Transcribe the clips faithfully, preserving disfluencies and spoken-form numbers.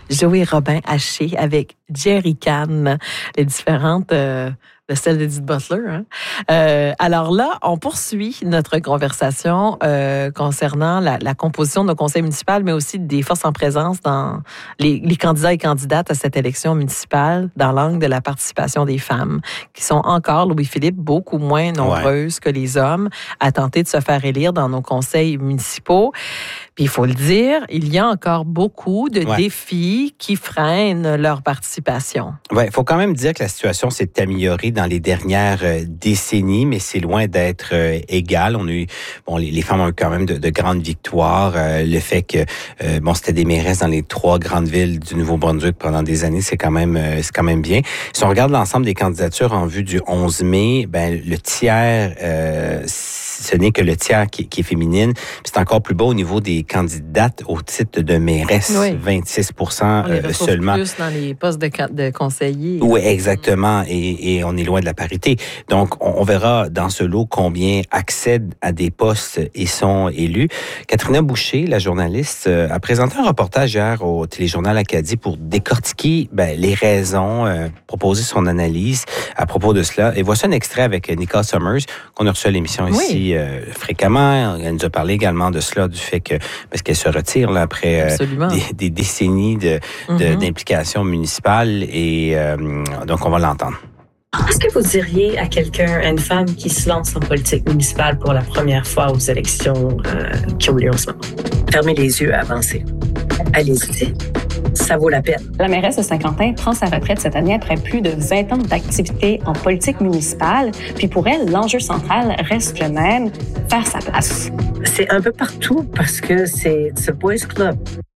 Joey Robin Haché avec Jerry Can, les différentes euh, de celle d'Edith Butler. Hein? Euh, alors là, on poursuit notre conversation euh, concernant la, la composition de nos conseils municipaux, mais aussi des forces en présence dans les, les candidats et candidates à cette élection municipale dans l'angle de la participation des femmes, qui sont encore, Louis-Philippe, beaucoup moins nombreuses ouais. que les hommes à tenter de se faire élire dans nos conseils municipaux. Puis il faut le dire, il y a encore beaucoup de ouais. défis qui freinent leur participation. Oui, il faut quand même dire que la situation s'est améliorée dans les dernières euh, décennies, mais c'est loin d'être euh, égal. On a eu, bon, les, les femmes ont eu quand même de, de grandes victoires. Euh, le fait que, euh, bon, c'était des mairesses dans les trois grandes villes du Nouveau-Brunswick pendant des années, c'est quand même, euh, c'est quand même bien. Si on regarde l'ensemble des candidatures en vue du onze mai, ben le tiers, euh, ce n'est que le tiers qui, qui est féminine. C'est encore plus bas au niveau des candidates au titre de mairesse, oui. vingt-six pour cent on les euh, seulement. Plus dans les postes de, de conseillers. Oui, exactement. Et, et on est loin de la parité. Donc, on, on verra dans ce lot combien accèdent à des postes et sont élus. Catherine Boucher, la journaliste, a présenté un reportage hier au Téléjournal Acadie pour décortiquer ben, les raisons, euh, proposer son analyse à propos de cela. Et voici un extrait avec Nicole Summers, qu'on a reçu à l'émission oui. ici euh, fréquemment. Elle nous a parlé également de cela, du fait que parce qu'elle se retire là, après euh, des, des décennies de, de, mm-hmm. d'implication municipale. Et euh, donc, on va l'entendre. Qu'est-ce que vous diriez à quelqu'un, à une femme qui se lance en politique municipale pour la première fois aux élections euh, qui ont lieu en ce moment? Fermez les yeux, avancez. Allez-y. Ça vaut la peine. La mairesse de Saint-Quentin prend sa retraite cette année après plus de vingt ans d'activité en politique municipale. Puis pour elle, l'enjeu central reste le même, faire sa place. C'est un peu partout parce que c'est ce boys club.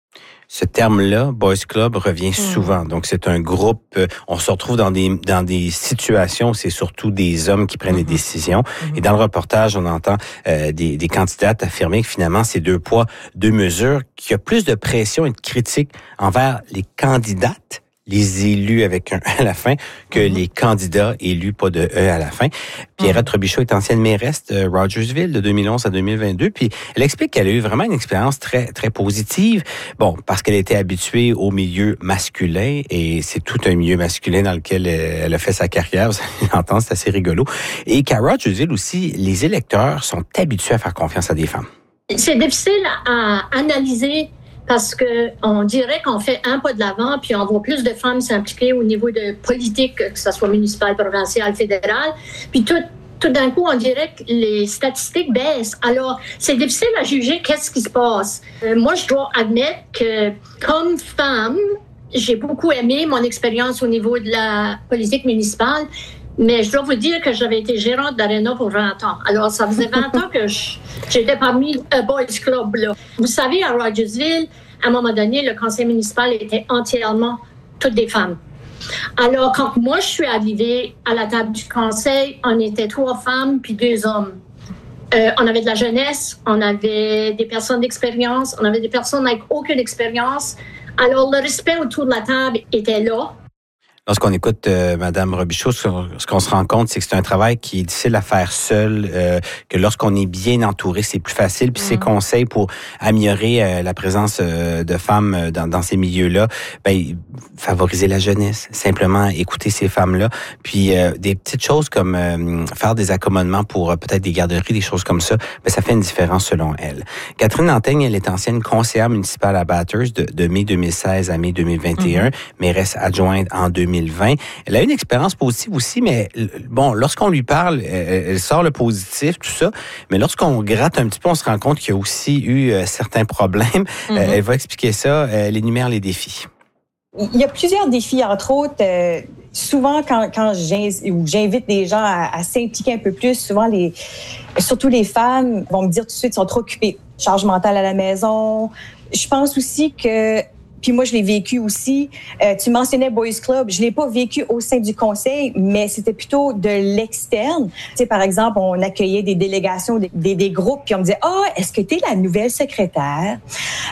Ce terme-là, Boys Club, revient souvent. Donc, c'est un groupe, euh, on se retrouve dans des dans des situations où c'est surtout des hommes qui prennent mm-hmm. des décisions. Mm-hmm. Et dans le reportage, on entend euh, des, des candidates affirmer que finalement, c'est deux poids, deux mesures, qu'il y a plus de pression et de critique envers les candidates, les élus avec un E à la fin, que mm-hmm. les candidats élus pas de E à la fin. Pierrette mm-hmm. Robichaud est ancienne mairesse de Rogersville de deux mille onze à deux mille vingt-deux, puis elle explique qu'elle a eu vraiment une expérience très très positive. Bon, parce qu'elle était habituée au milieu masculin, et c'est tout un milieu masculin dans lequel elle a fait sa carrière, vous allez l'entendre, c'est assez rigolo. Et qu'à Rogersville aussi, les électeurs sont habitués à faire confiance à des femmes. C'est difficile à analyser parce qu'on dirait qu'on fait un pas de l'avant, puis on voit plus de femmes s'impliquer au niveau de politique, que ce soit municipal, provincial, fédéral. Puis tout, tout d'un coup, on dirait que les statistiques baissent. Alors, c'est difficile à juger qu'est-ce qui se passe. Euh, moi, je dois admettre que, comme femme, j'ai beaucoup aimé mon expérience au niveau de la politique municipale. Mais je dois vous dire que j'avais été gérante d'Arena pour vingt ans. Alors, ça faisait vingt ans que je, j'étais parmi un boys club, là. Vous savez, à Rogersville, à un moment donné, le conseil municipal était entièrement toutes des femmes. Alors, quand moi, je suis arrivée à la table du conseil, on était trois femmes puis deux hommes. Euh, on avait de la jeunesse, on avait des personnes d'expérience, on avait des personnes avec aucune expérience. Alors, le respect autour de la table était là. Lorsqu'on écoute euh, Madame Robichaud, ce, ce qu'on se rend compte, c'est que c'est un travail qui est difficile à faire seul, euh, que lorsqu'on est bien entouré, c'est plus facile. Puis mmh. ses conseils pour améliorer euh, la présence euh, de femmes dans, dans ces milieux-là, ben favoriser la jeunesse, simplement écouter ces femmes-là. Puis euh, des petites choses comme euh, faire des accommodements pour euh, peut-être des garderies, des choses comme ça, ben ça fait une différence selon elle. Catherine Lantaigne, elle est ancienne conseillère municipale à Bathurst de, de mai deux mille seize à mai deux mille vingt et un, mmh. mairesse adjointe en deux mille vingt. Elle a une expérience positive aussi, mais bon, lorsqu'on lui parle, elle, elle sort le positif, tout ça, mais lorsqu'on gratte un petit peu, on se rend compte qu'il y a aussi eu euh, certains problèmes. Mm-hmm. Euh, elle va expliquer ça, elle énumère les défis. Il y a plusieurs défis, entre autres, euh, souvent quand, quand j'invite des gens à, à s'impliquer un peu plus, souvent les, surtout les femmes vont me dire tout de suite, ils sont trop occupées, charge mentale à la maison. Je pense aussi que Puis moi, je l'ai vécu aussi. Euh, tu mentionnais Boys Club. Je l'ai pas vécu au sein du conseil, mais c'était plutôt de l'externe. Tu sais, par exemple, on accueillait des délégations, des, des, des groupes, puis on me disait « Ah, oh, est-ce que tu es la nouvelle secrétaire? Euh, »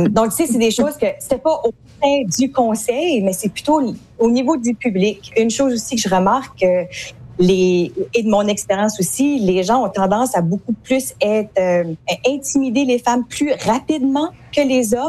Donc, tu sais, c'est des choses que c'était pas au sein du conseil, mais c'est plutôt au niveau du public. Une chose aussi que je remarque, euh, les, et de mon expérience aussi, les gens ont tendance à beaucoup plus être euh, intimider les femmes plus rapidement que les hommes.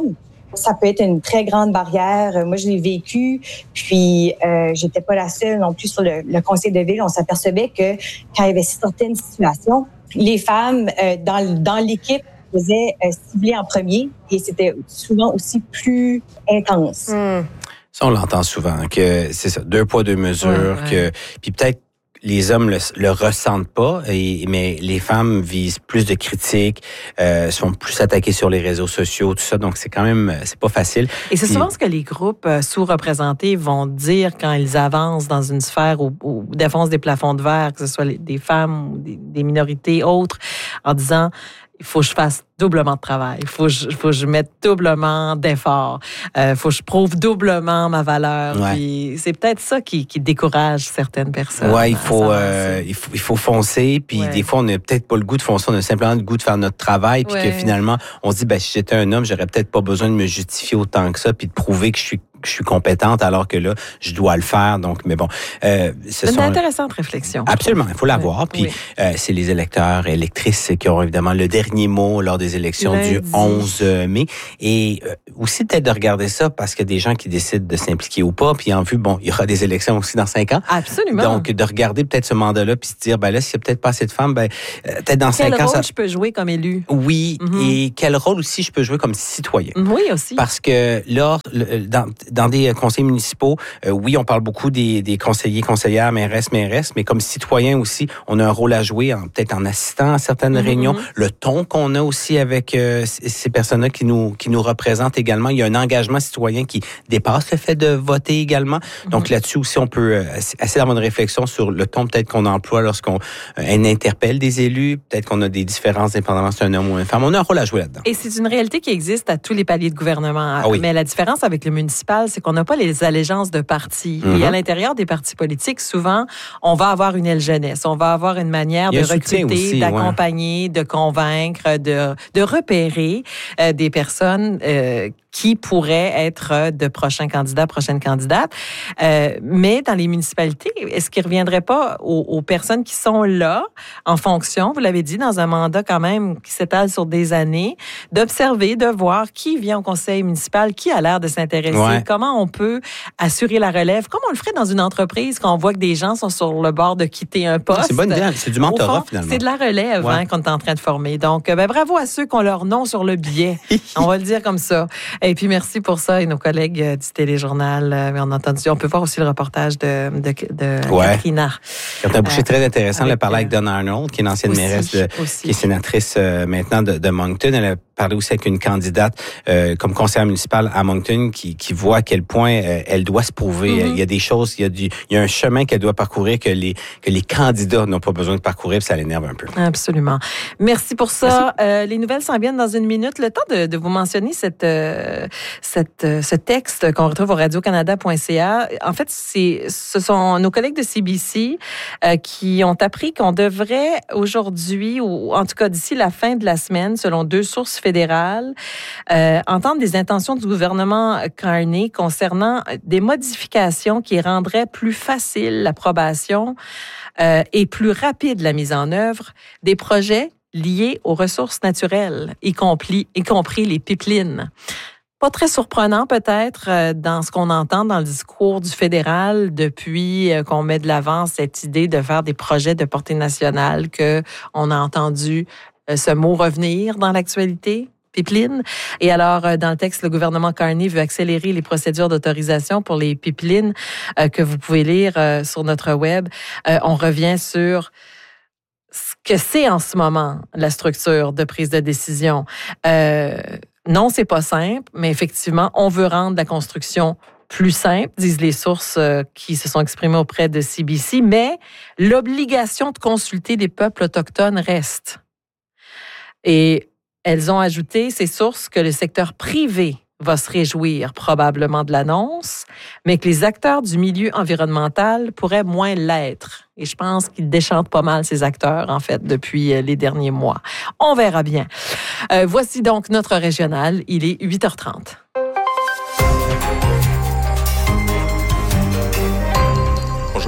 Ça peut être une très grande barrière. Moi, je l'ai vécu, puis euh, j'étais pas la seule non plus sur le, le conseil de ville. On s'apercevait que quand il y avait certaines situations, les femmes euh, dans, dans l'équipe faisaient euh, cibler en premier et c'était souvent aussi plus intense. Mmh. Ça, on l'entend souvent, que c'est ça, deux poids, deux mesures, ouais, ouais. que puis peut-être les hommes le, le ressentent pas, et, mais les femmes visent plus de critiques, euh, sont plus attaquées sur les réseaux sociaux, tout ça. Donc, c'est quand même, c'est pas facile. Et c'est Puis, souvent ce que les groupes sous-représentés vont dire quand ils avancent dans une sphère où, où défoncent des plafonds de verre, que ce soit des femmes ou des, des minorités autres, en disant... il faut que je fasse doublement de travail. Il faut, faut que je mette doublement d'efforts. Il euh, faut que je prouve doublement ma valeur. Ouais. Puis c'est peut-être ça qui, qui décourage certaines personnes. Oui, il faut, euh, il faut, il faut foncer. Puis ouais. des fois, on n'a peut-être pas le goût de foncer. On a simplement le goût de faire notre travail. Puis ouais. que finalement, on se dit, ben, si j'étais un homme, j'aurais peut-être pas besoin de me justifier autant que ça, puis de prouver que je suis que je suis compétente alors que là, je dois le faire. Donc, mais bon. Euh, c'est une sont... intéressante réflexion. Absolument, il faut l'avoir. Oui. Puis, oui. euh, c'est les électeurs et électrices qui auront évidemment le dernier mot lors des élections Lundi. du onze mai. Et euh, aussi peut-être de regarder ça parce qu'il y a des gens qui décident de s'impliquer ou pas. Puis en vue, bon, il y aura des élections aussi dans cinq ans. Absolument. Donc, de regarder peut-être ce mandat-là puis se dire, ben là, s'il n'y a peut-être pas assez de femmes, ben euh, peut-être dans quel cinq ans... Quel rôle ça... je peux jouer comme élu? Oui, mm-hmm. et quel rôle aussi je peux jouer comme citoyen? Oui, aussi. Parce que là, dans, dans des conseils municipaux, euh, oui, on parle beaucoup des, des conseillers, conseillères, mairesses, mairesses, mais comme citoyen aussi, on a un rôle à jouer, en, peut-être en assistant à certaines mm-hmm. réunions. Le ton qu'on a aussi avec euh, ces personnes-là qui nous qui nous représentent également, il y a un engagement citoyen qui dépasse le fait de voter également. Mm-hmm. Donc là-dessus aussi, on peut euh, essayer d'avoir une réflexion sur le ton peut-être qu'on emploie lorsqu'on euh, interpelle des élus. Peut-être qu'on a des différences dépendamment si c'est un homme ou une femme. On a un rôle à jouer là-dedans. Et c'est une réalité qui existe à tous les paliers de gouvernement. Ah oui. Mais la différence avec le municipal, c'est qu'on n'a pas les allégeances de partis. Mm-hmm. Et à l'intérieur des partis politiques, souvent, on va avoir une aile jeunesse. On va avoir une manière de recruter, aussi, d'accompagner, ouais. de convaincre, de, de repérer euh, des personnes euh, qui pourraient être de prochains candidats, prochaines candidates. Euh, mais dans les municipalités, est-ce qu'il ne reviendrait pas aux, aux personnes qui sont là, en fonction, vous l'avez dit, dans un mandat quand même qui s'étale sur des années, d'observer, de voir qui vient au conseil municipal, qui a l'air de s'intéresser, ouais. comment on peut assurer la relève, comme on le ferait dans une entreprise quand on voit que des gens sont sur le bord de quitter un poste. C'est bonne idée, c'est du mentorat fond, finalement. C'est de la relève ouais. hein, qu'on est en train de former. Donc, ben, bravo à ceux qui ont leur nom sur le billet. On va le dire comme ça. Et puis, merci pour ça. Et nos collègues du Téléjournal, euh, on a entendu, on peut voir aussi le reportage de, de, de ouais. Katrina. C'est un boucher euh, très intéressant. Elle a parlé euh, avec Donna Arnold, qui est une ancienne aussi, mairesse, de, qui est sénatrice euh, maintenant de, de Moncton. Elle a parlé aussi avec une candidate euh, comme conseillère municipale à Moncton qui, qui voit à quel point euh, elle doit se prouver. Mm-hmm. Il y a des choses, il y a, du, il y a un chemin qu'elle doit parcourir que les, que les candidats n'ont pas besoin de parcourir, puis ça l'énerve un peu. Absolument. Merci pour ça. Euh, les nouvelles s'en viennent dans une minute. Le temps de, de vous mentionner cette, euh, cette, euh, ce texte qu'on retrouve au radio canada point c a. En fait, c'est, ce sont nos collègues de C B C euh, qui ont appris qu'on devrait aujourd'hui, ou en tout cas d'ici la fin de la semaine, selon deux sources fédérales, euh, entendre des intentions du gouvernement Carney concernant des modifications qui rendraient plus facile l'approbation euh, et plus rapide la mise en œuvre des projets liés aux ressources naturelles, y compris, y compris les pipelines. Pas très surprenant peut-être euh, dans ce qu'on entend dans le discours du fédéral depuis euh, qu'on met de l'avant cette idée de faire des projets de portée nationale, que on a entendu euh, ce mot revenir dans l'actualité. Pipeline. Et alors, euh, dans le texte, le gouvernement Carney veut accélérer les procédures d'autorisation pour les pipelines euh, que vous pouvez lire euh, sur notre web. Euh, on revient sur ce que c'est en ce moment la structure de prise de décision. Euh, non, c'est pas simple, mais effectivement, on veut rendre la construction plus simple, disent les sources euh, qui se sont exprimées auprès de C B C, mais l'obligation de consulter les peuples autochtones reste. Et elles ont ajouté, ces sources, que le secteur privé va se réjouir probablement de l'annonce, mais que les acteurs du milieu environnemental pourraient moins l'être. Et je pense qu'ils déchantent pas mal ces acteurs, en fait, depuis les derniers mois. On verra bien. Euh, voici donc notre régional. Il est huit heures trente. Bonjour.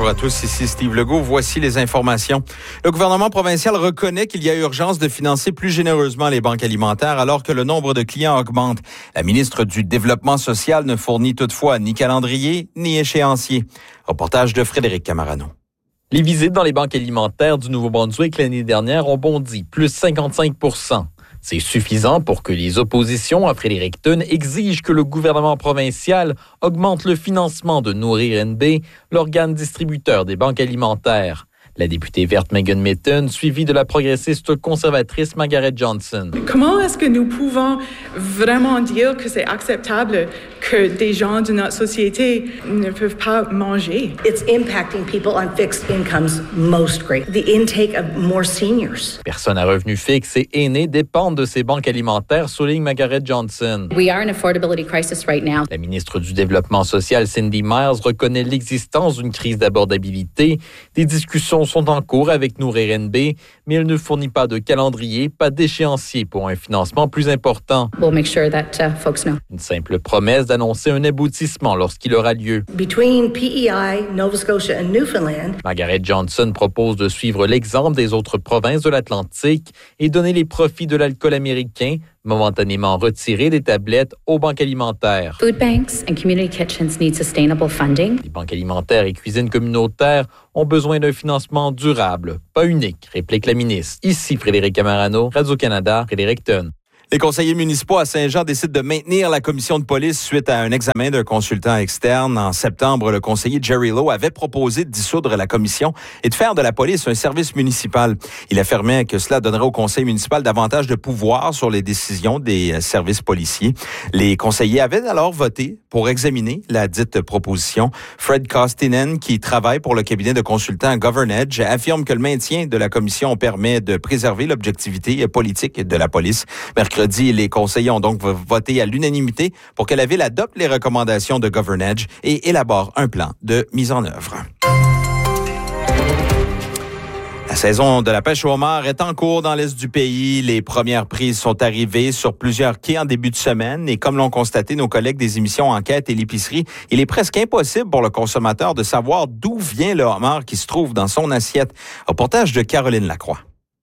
bonjour à tous, ici Steve Legault. Voici les informations. Le gouvernement provincial reconnaît qu'il y a urgence de financer plus généreusement les banques alimentaires alors que le nombre de clients augmente. La ministre du Développement social ne fournit toutefois ni calendrier ni échéancier. Reportage de Frédéric Camarano. Les visites dans les banques alimentaires du Nouveau-Brunswick l'année dernière ont bondi, plus cinquante-cinq pour cent. C'est suffisant pour que les oppositions à Fredericton exigent que le gouvernement provincial augmente le financement de Nourrir N B, l'organe distributeur des banques alimentaires. La députée verte Megan Mitton, suivie de la progressiste conservatrice Margaret Johnson. Comment est-ce que nous pouvons vraiment dire que c'est acceptable que des gens de notre société ne peuvent pas manger? It's impacting people on fixed incomes most great. The intake of more seniors. Personnes à revenus fixes et aînés dépendent de ces banques alimentaires, souligne Margaret Johnson. We are in affordability crisis right now. La ministre du Développement social, Cindy Miles, reconnaît l'existence d'une crise d'abordabilité. Des discussions sont en cours avec Nourrir N B, mais elle ne fournit pas de calendrier, pas d'échéancier pour un financement plus important. We'll make sure that uh, folks know. Une simple promesse d'annoncer un aboutissement lorsqu'il aura lieu. Between P E I, Nova Scotia and Newfoundland, Margaret Johnson propose de suivre l'exemple des autres provinces de l'Atlantique et donner les profits de l'alcool américain, momentanément retiré des tablettes, aux banques alimentaires. Food banks and community kitchens need sustainable funding. Les banques alimentaires et cuisines communautaires ont besoin d'un financement durable, pas unique, réplique la ministre. Ici Frédéric Camarano, Radio-Canada, Fredericton. Les conseillers municipaux à Saint-Jean décident de maintenir la commission de police suite à un examen d'un consultant externe. En septembre, le conseiller Jerry Lowe avait proposé de dissoudre la commission et de faire de la police un service municipal. Il affirmait que cela donnerait au conseil municipal davantage de pouvoir sur les décisions des services policiers. Les conseillers avaient alors voté pour examiner la dite proposition. Fred Kostinen, qui travaille pour le cabinet de consultants GovernEdge, affirme que le maintien de la commission permet de préserver l'objectivité politique de la police. Mercredi, les conseillers ont donc voté à l'unanimité pour que la Ville adopte les recommandations de GovernEdge et élabore un plan de mise en œuvre. La saison de la pêche au homard est en cours dans l'est du pays. Les premières prises sont arrivées sur plusieurs quais en début de semaine. Et comme l'ont constaté nos collègues des émissions Enquête et l'Épicerie, il est presque impossible pour le consommateur de savoir d'où vient le homard qui se trouve dans son assiette. Reportage de Caroline Lacroix.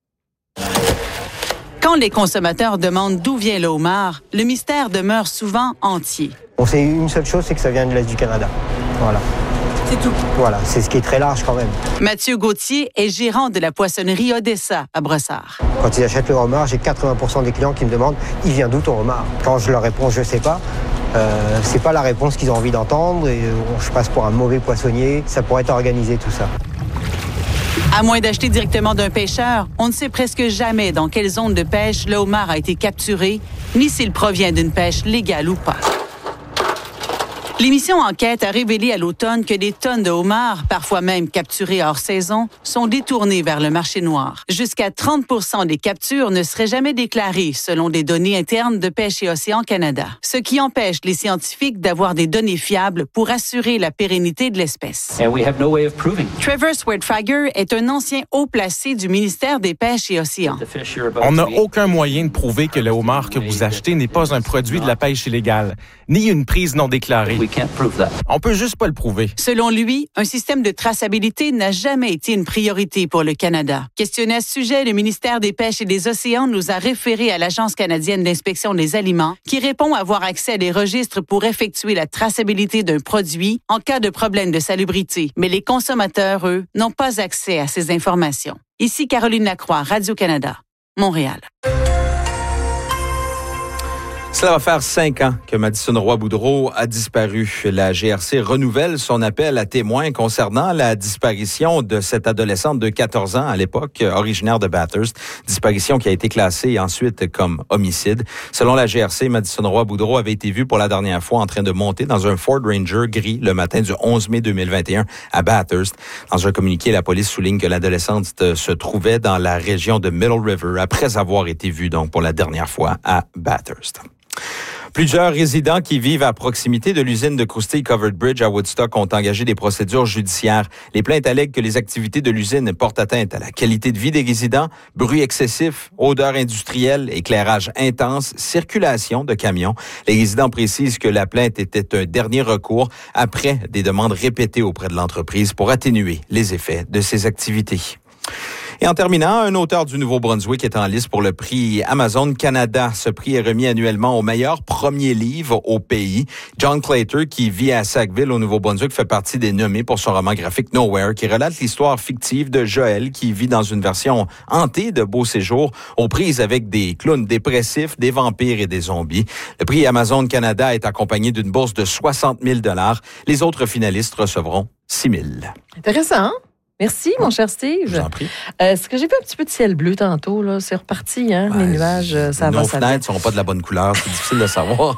Quand les consommateurs demandent d'où vient le homard, le mystère demeure souvent entier. On sait une seule chose, c'est que ça vient de l'Est du Canada. Voilà. C'est tout. Voilà, c'est ce qui est très large quand même. Mathieu Gauthier est gérant de la poissonnerie Odessa à Brossard. Quand ils achètent le homard, j'ai quatre-vingts pour cent des clients qui me demandent « Il vient d'où ton homard ?» Quand je leur réponds « Je sais pas euh, », c'est pas la réponse qu'ils ont envie d'entendre et euh, je passe pour un mauvais poissonnier. Ça pourrait être organisé tout ça. À moins d'acheter directement d'un pêcheur, on ne sait presque jamais dans quelle zone de pêche le homard a été capturé, ni s'il provient d'une pêche légale ou pas. L'émission Enquête a révélé à l'automne que des tonnes de homards, parfois même capturés hors saison, sont détournées vers le marché noir. Jusqu'à trente pour cent des captures ne seraient jamais déclarées, selon des données internes de Pêche et Océan Canada, ce qui empêche les scientifiques d'avoir des données fiables pour assurer la pérennité de l'espèce. And we have no way of proving. Trevor Swertfager est un ancien haut placé du ministère des Pêches et Océans. On n'a aucun moyen de prouver que le homard que vous achetez n'est pas un produit de la pêche illégale, ni une prise non déclarée. On peut juste pas le prouver. Selon lui, un système de traçabilité n'a jamais été une priorité pour le Canada. Questionné à ce sujet, le ministère des Pêches et des Océans nous a référé à l'Agence canadienne d'inspection des aliments, qui répond avoir accès à des registres pour effectuer la traçabilité d'un produit en cas de problème de salubrité. Mais les consommateurs, eux, n'ont pas accès à ces informations. Ici Caroline Lacroix, Radio-Canada, Montréal. Cela va faire cinq ans que Madison Roy-Boudreau a disparu. La G R C renouvelle son appel à témoins concernant la disparition de cette adolescente de quatorze ans à l'époque, originaire de Bathurst. Disparition qui a été classée ensuite comme homicide. Selon la G R C, Madison Roy-Boudreau avait été vue pour la dernière fois en train de monter dans un Ford Ranger gris le matin du onze mai deux mille vingt et un à Bathurst. Dans un communiqué, la police souligne que l'adolescente se trouvait dans la région de Middle River après avoir été vue donc pour la dernière fois à Bathurst. Plusieurs résidents qui vivent à proximité de l'usine de croustilles Covered Bridge à Woodstock ont engagé des procédures judiciaires. Les plaintes allèguent que les activités de l'usine portent atteinte à la qualité de vie des résidents, bruit excessif, odeur industrielle, éclairage intense, circulation de camions. Les résidents précisent que la plainte était un dernier recours après des demandes répétées auprès de l'entreprise pour atténuer les effets de ces activités. Et en terminant, un auteur du Nouveau-Brunswick est en lice pour le prix Amazon Canada. Ce prix est remis annuellement au meilleur premier livre au pays. John Claytor, qui vit à Sackville au Nouveau-Brunswick, fait partie des nommés pour son roman graphique Nowhere, qui relate l'histoire fictive de Joël, qui vit dans une version hantée de Beau Séjour, aux prises avec des clowns dépressifs, des vampires et des zombies. Le prix Amazon Canada est accompagné d'une bourse de soixante mille dollars. Les autres finalistes recevront six mille. Intéressant, hein? Merci, mon cher Steve. Je vous en prie. Euh, ce que j'ai vu un petit peu de ciel bleu tantôt, là, c'est reparti, hein? Ouais, les nuages, ça va, nos ça fenêtres ne seront pas de la bonne couleur, c'est difficile de savoir.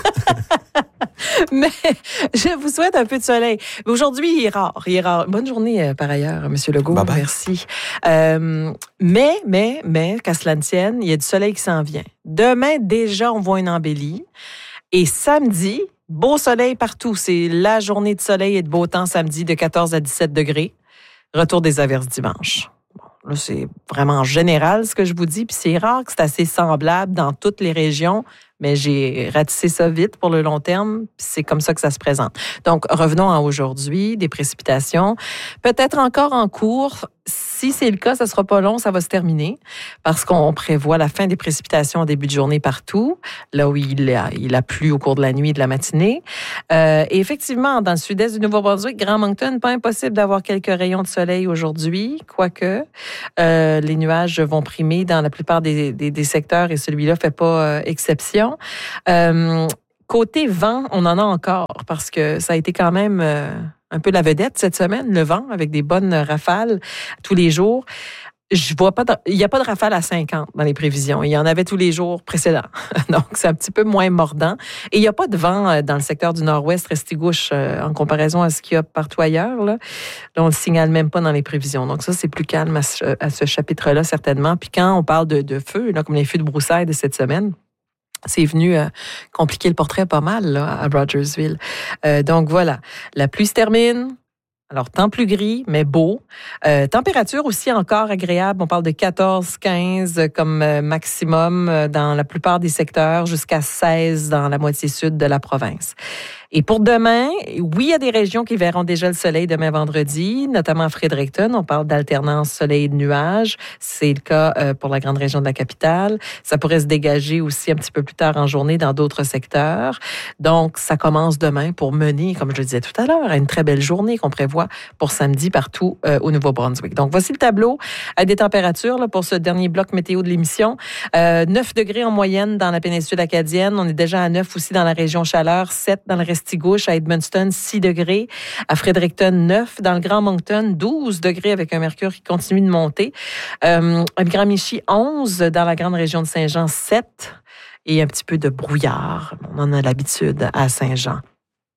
Mais je vous souhaite un peu de soleil. Aujourd'hui, il est rare. Il est rare. Bonne journée, euh, par ailleurs, M. Legault. Bye bye. Merci. Euh, mais, mais, mais, qu'à cela ne tienne, il y a du soleil qui s'en vient. Demain, déjà, on voit une embellie. Et samedi, beau soleil partout. C'est la journée de soleil et de beau temps samedi de quatorze à dix-sept degrés. Retour des averses dimanche. Bon, là, c'est vraiment général ce que je vous dis, puis c'est rare que c'est assez semblable dans toutes les régions, mais j'ai ratissé ça vite pour le long terme, puis c'est comme ça que ça se présente. Donc, revenons à aujourd'hui, des précipitations, peut-être encore en cours. Si c'est le cas, ça sera pas long, ça va se terminer, parce qu'on prévoit la fin des précipitations en début de journée partout, là où il a, il a plu au cours de la nuit et de la matinée. Euh, et effectivement, dans le sud-est du Nouveau-Brunswick, Grand Moncton, pas impossible d'avoir quelques rayons de soleil aujourd'hui, quoique euh, les nuages vont primer dans la plupart des, des, des secteurs et celui-là fait pas euh, exception. Euh, côté vent, on en a encore, parce que ça a été quand même... Euh, un peu la vedette cette semaine, le vent, avec des bonnes rafales tous les jours. Je vois pas, de, il n'y a pas de rafale à cinquante dans les prévisions. Il y en avait tous les jours précédents. Donc, c'est un petit peu moins mordant. Et il n'y a pas de vent dans le secteur du nord-ouest, Restigouche, en comparaison à ce qu'il y a partout ailleurs. Là, là on ne le signale même pas dans les prévisions. Donc, ça, c'est plus calme à ce, à ce chapitre-là, certainement. Puis quand on parle de, de feux, là, comme les feux de broussailles de cette semaine, c'est venu euh, compliquer le portrait pas mal là, à Rogersville. Euh, donc voilà, la pluie se termine. Alors, temps plus gris, mais beau. Euh, température aussi encore agréable. On parle de quatorze à quinze comme euh, maximum euh, dans la plupart des secteurs, jusqu'à seize dans la moitié sud de la province. Et pour demain, oui, il y a des régions qui verront déjà le soleil demain vendredi, notamment à Fredericton. On parle d'alternance soleil et de nuages. C'est le cas euh, pour la grande région de la capitale. Ça pourrait se dégager aussi un petit peu plus tard en journée dans d'autres secteurs. Donc, ça commence demain pour mener, comme je le disais tout à l'heure, à une très belle journée qu'on prévoit pour samedi partout euh, au Nouveau-Brunswick. Donc, voici le tableau à des températures là, pour ce dernier bloc météo de l'émission. Euh, neuf degrés en moyenne dans la péninsule acadienne. On est déjà à neuf aussi dans la région Chaleur, sept dans le Restigouche, à Edmundston, six degrés. À Fredericton, neuf. Dans le Grand Moncton, douze degrés avec un mercure qui continue de monter. Euh, à Miramichi, onze. Dans la grande région de Saint-Jean, sept. Et un petit peu de brouillard. On en a l'habitude à Saint-Jean.